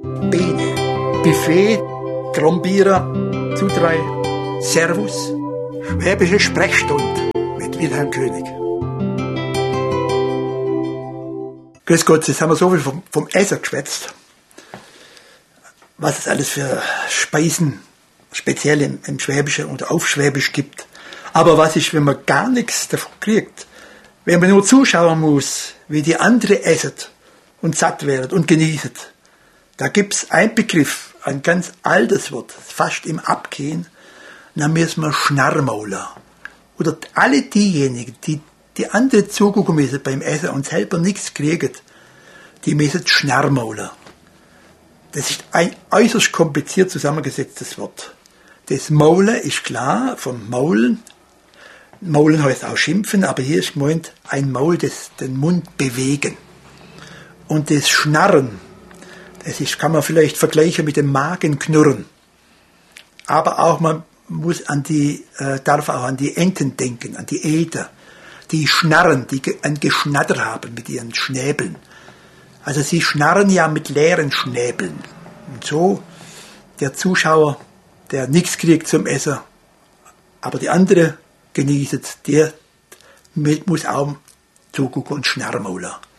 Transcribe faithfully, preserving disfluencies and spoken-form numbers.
Bene, Buffet, Trombierer, zu drei, Servus, Schwäbische Sprechstunde mit Wilhelm König. Grüß Gott, jetzt haben wir so viel vom, vom Essen geschwätzt. Was es alles für Speisen speziell im, im Schwäbischen oder auf Schwäbisch gibt. Aber was ist, wenn man gar nichts davon kriegt? Wenn man nur zuschauen muss, wie die anderen essen und satt werden und genießen. Da gibt's einen Begriff, ein ganz altes Wort, fast im Abgehen, dann müssen wir Schnarrmauler. Oder alle diejenigen, die die anderen zugucken müssen beim Essen und selber nichts kriegen, die müssen Schnarrmauler. Das ist ein äußerst kompliziert zusammengesetztes Wort. Das Maulen ist klar, vom Maulen. Maulen heißt auch schimpfen, aber hier ist gemeint ein Maul, das den Mund bewegen. Und das Schnarren, das ist, kann man vielleicht vergleichen mit dem Magenknurren. Aber auch man muss an die, äh, darf auch an die Enten denken, an die Eder, die schnarren, die ein Geschnatter haben mit ihren Schnäbeln. Also sie schnarren ja mit leeren Schnäbeln. Und so der Zuschauer, der nichts kriegt zum Essen, aber die andere genießt, der muss auch zugucken und schnarrmaulen.